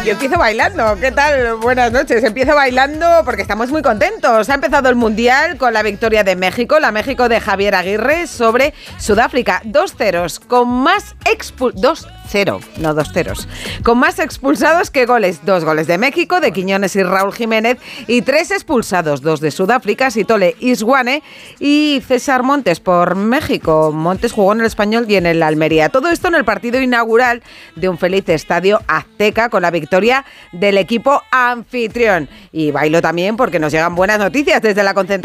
Yo empiezo bailando. ¿Qué tal? Buenas noches. Empiezo bailando porque estamos muy contentos. Ha empezado el Mundial con la victoria de México, la México de Javier Aguirre sobre Sudáfrica. 2-0, con más 2-0, no 2-0. Con más expulsados que goles. 2 goles de México, de Quiñones y Raúl Jiménez, y 3 expulsados, 2 de Sudáfrica, Sitole Iswane y César Montes por México. Montes jugó en el Español y en el Almería. Todo esto en el partido inaugural de un feliz estadio Azteca con la victoria del equipo anfitrión. Y bailo también porque nos llegan buenas noticias desde la concentración